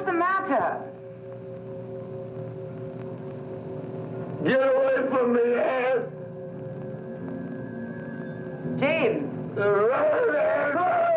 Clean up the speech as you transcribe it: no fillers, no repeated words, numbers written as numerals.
What's the matter? Get away from me, Ed! James. Run, Ed, run!